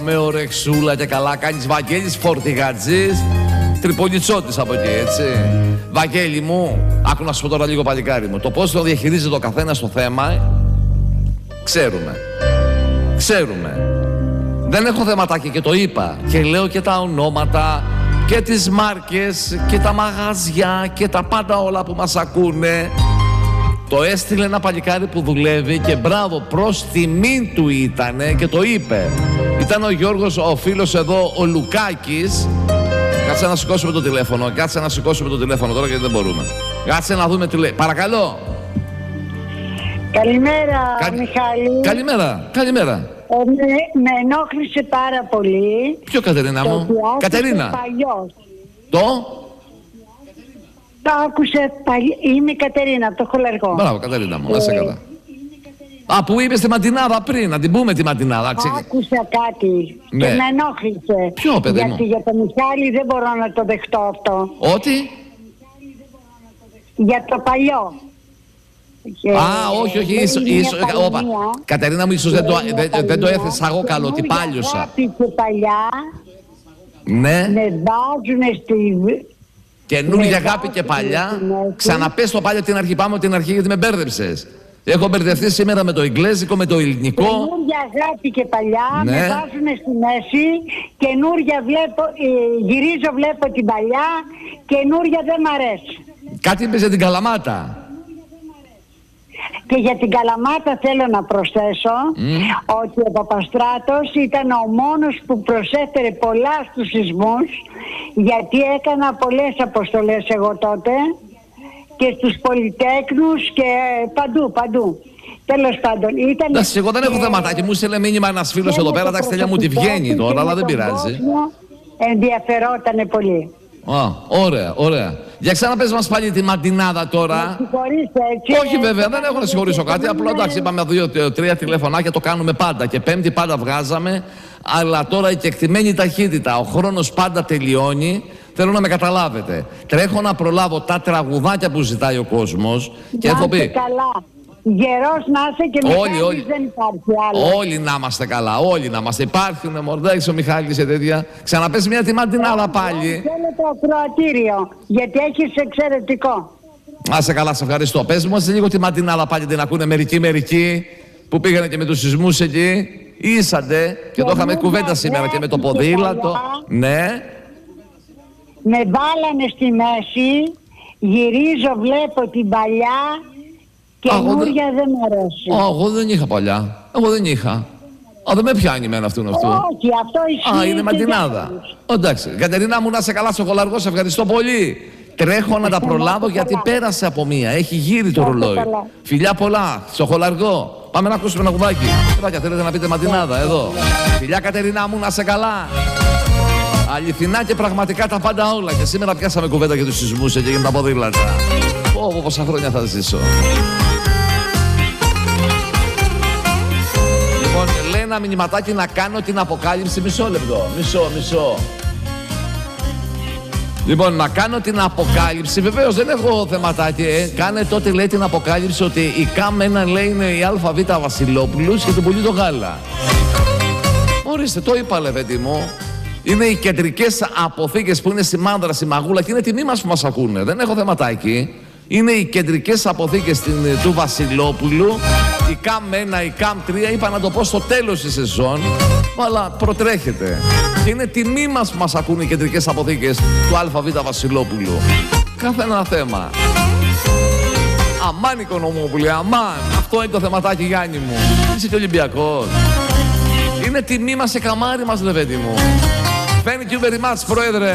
Με ορεξούλα και καλά κάνεις, Βαγγέλης Φορτηγατζής, Τρυπολιτσότης από εκεί, έτσι. Βαγγέλη μου, άκου να σου πω τώρα λίγο, παλικάρι μου, το πώς το διαχειρίζεται ο καθένας το θέμα, ξέρουμε. Δεν έχω θεματάκι και το είπα και λέω και τα ονόματα και τις μάρκες και τα μαγαζιά και τα πάντα όλα που μας ακούνε. Το έστειλε ένα παλικάρι που δουλεύει και μπράβο, προς τιμήν του ήτανε και το είπε. Ήταν ο Γιώργος, ο φίλος εδώ, ο Λουκάκης. Κάτσε να σηκώσουμε το τηλέφωνο, τώρα γιατί δεν μπορούμε. Κάτσε να δούμε τι λέει. Παρακαλώ. Καλημέρα, Μιχάλη. Καλημέρα. Με ενόχλησε πάρα πολύ. Ποιο, Κατερίνα μου? Κατερίνα. Το άκουσε παλιό. Είμαι η Κατερίνα από το Χολαργό. Μπράβο, Κατερίνα μου, να είσαι καλά. Α, που είπες τη Ματινάδα πριν, να την πούμε τη Ματινάδα. Άκουσα κάτι Ναι. και με ενόχλησε. Ποιο, παιδί μου? Γιατί για τον Μιχάλη δεν μπορώ να το δεχτώ αυτό. Ότι? Για το παλιό. Όχι, Κατερίνα μου, ίσως δεν το έθεσα εγώ καλό, ότι πάλιωσα. Αγάπη και παλιά Ναι. με βάζουνε στη... Καινούργια αγάπη και παλιά. Ξαναπες το πάλι την αρχή, πάμε την αρχή γιατί με μπέρδεψες. Έχω μπερδευτεί σήμερα με το εγγλέζικο, με το ελληνικό. Καινούργια αγάπη και παλιά, ναι. Με βάζουνε στη μέση. Καινούργια γυρίζω, βλέπω την παλιά. Καινούργια δεν μ' αρέσει. Κάτι είπες για την Καλαμάτα. Και για την Καλαμάτα θέλω να προσθέσω ότι ο Παπαστράτος ήταν ο μόνος που προσέφερε πολλά στους σεισμούς, γιατί έκανα πολλές αποστολές εγώ τότε και στους πολυτέκνους και παντού. Τέλος πάντων ήταν... Εντάξει, εγώ δεν έχω θεματάκι, μου στείλε μήνυμα ένας φίλος εδώ πέρα, εντάξει, τελειά μου τη βγαίνει τώρα, αλλά δεν πειράζει. Ενδιαφερότανε πολύ. Ωραία. Για ξαναπες μας πάλι τη Ματινάδα τώρα. Όχι βέβαια, δεν έχω να συγχωρήσω κάτι. Απλά εντάξει, είπαμε 2-3 τηλεφωνάκια, το κάνουμε πάντα. Και Πέμπτη πάντα βγάζαμε. Αλλά τώρα η κεκτημένη ταχύτητα, ο χρόνος πάντα τελειώνει. Θέλω να με καταλάβετε. Τρέχω να προλάβω τα τραγουδάκια που ζητάει ο κόσμος. Και έχω πει. Καλά. Γερός να είσαι και Μιχάλης δεν υπάρχει άλλο. Όλοι να είμαστε καλά, όλοι να είμαστε. Υπάρχουν μορδέξι ο Μιχάλης και τέτοια. Ξαναπες μια τη Ματινάδα πάλι. Θέλω το ακροατήριο, γιατί έχεις εξαιρετικό. Να σε καλά, σε ευχαριστώ. Πες μου λίγο τη Ματινάδα πάλι, την ακούνε μερικοί που πήγανε και με τους σεισμούς εκεί. Ήσαντε και το είχαμε κουβέντα σήμερα και με το ποδήλατο. Ναι. Με βάλανε στη μέση, γυρίζω, βλέπω την παλιά. Καινούρια δεν μου αρέσει. Εγώ δεν είχα παλιά. Δεν με πιάνει εμένα αυτό. Όχι, αυτό ισχύει. Είναι Ματινάδα. Εντάξει. Κατερίνα μου, να σε καλά στο Χολαργό, σε ευχαριστώ πολύ. Τρέχω να τα προλάβω γιατί πέρασε από μία. Έχει γύρει το ρολόι. Φιλιά πολλά στο Χολαργό. Πάμε να ακούσουμε ένα κουβάκι. Θέλετε να πείτε Ματινάδα εδώ. Φιλιά Κατερίνα μου, να σε καλά. Αληθινά και πραγματικά τα πάντα όλα. Και σήμερα πιάσαμε κουβέντα για τους σεισμούς και για τα ποδήλατα. Πόσα χρόνια θα ζήσω. Λοιπόν, λέει ένα μηνυματάκι να κάνω την αποκάλυψη. Μισό λεπτό. Μισό. Λοιπόν, να κάνω την αποκάλυψη. Βεβαίως δεν έχω θεματάκι. Κάνε τότε, λέει, την αποκάλυψη ότι η ΚΑΜ1 λέει είναι η ΑΒ Βασιλόπουλους και του πουλί το γάλα. Ορίστε, το είπα, λεβέντη μου. Είναι οι κεντρικές αποθήκες που είναι στη Μάνδρα, στη Μαγούλα και είναι τιμή μας που μας ακούνε. Δεν έχω θεματάκι. Είναι οι κεντρικές αποθήκες του Βασιλόπουλου. Η ΚΑΜ1, η ΚΑΜ3, είπα να το πω στο τέλος της σεζόν, αλλά προτρέχεται. Και είναι τιμή μας που μας ακούνε οι κεντρικές αποθήκες του ΑΒ Βασιλόπουλου. Κάθε ένα θέμα. Αμάν Οικονομόπουλε, αμάν. Αυτό είναι το θεματάκι, Γιάννη μου. Είσαι και Ολυμπιακός. Είναι τιμή μας και καμάρι μας, λεβέντη μου. Thank you very much, Πρόεδρε.